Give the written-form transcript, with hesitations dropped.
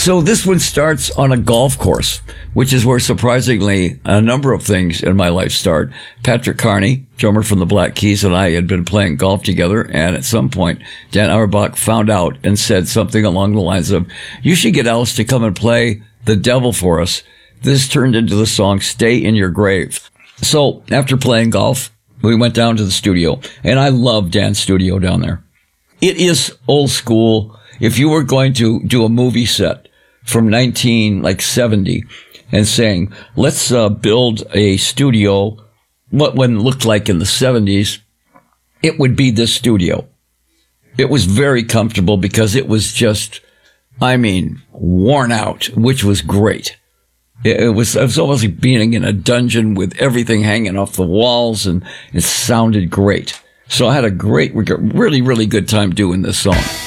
So this one starts on a golf course, which is where surprisingly a number of things in my life start. Patrick Carney, drummer from the Black Keys, and I had been playing golf together, and at some point Dan Auerbach found out and said something along the lines of, "You should get Alice to come and play The Devil for us." This turned into the song Stay in Your Grave. So after playing golf, we went down to the studio, and I love Dan's studio down there. It is old school. If you were going to do a movie set from 1970 and saying, let's build a studio, what one looked like in the 70s, it would be this studio. It was very comfortable because it was just, worn out, which was great. It was almost like being in a dungeon with everything hanging off the walls, and it sounded great. So I had a really, really good time doing this song.